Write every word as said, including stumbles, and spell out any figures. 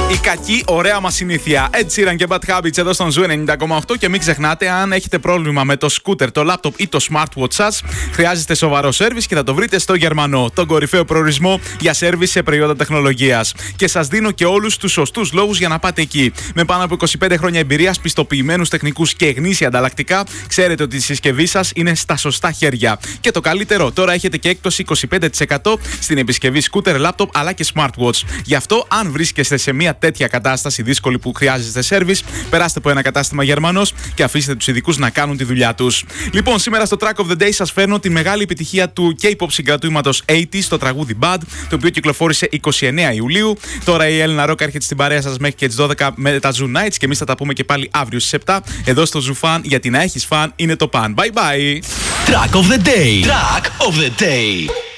Η κακή ωραία μας συνήθεια. Ed Sheeran και Bad Habits εδώ στον Ζου ενενήντα κόμμα οκτώ. Και μην ξεχνάτε, αν έχετε πρόβλημα με το σκούτερ, το λάπτοπ ή το smartwatch σας, χρειάζεστε σοβαρό σέρβις και θα το βρείτε στο Γερμανό, τον κορυφαίο προορισμό για σέρβις σε προϊόντα τεχνολογίας. Και σας δίνω και όλους τους σωστούς λόγους για να πάτε εκεί. Με πάνω από είκοσι πέντε χρόνια εμπειρίας, πιστοποιημένους τεχνικούς και γνήσια ανταλλακτικά, ξέρετε ότι η συσκευή σας είναι στα σωστά χέρια. Και το καλύτερο, τώρα έχετε και έκπτωση είκοσι πέντε τοις εκατό στην επισκευή σκούτερ, λάπτοπ αλλά και smartwatch. Γι' αυτό, αν βρίσκεστε σε μια τέτοια κατάσταση δύσκολη που χρειάζεστε σέρβις, περάστε από ένα κατάστημα Γερμανός και αφήστε τους ειδικούς να κάνουν τη δουλειά τους. Λοιπόν, σήμερα στο Track of the Day σας φέρνω τη μεγάλη επιτυχία του K-pop συγκρατήματος ογδόντα, το τραγούδι Bad, το οποίο κυκλοφόρησε είκοσι εννέα Ιουλίου. Τώρα η Έλληνα Rock έρχεται στην παρέα σας μέχρι και τις δώδεκα με τα Zoo Nights και εμείς θα τα πούμε και πάλι αύριο στις επτά εδώ στο Zoo Fan, γιατί να έχεις φαν είναι το παν. Bye bye! Track of the Day. Track of the Day.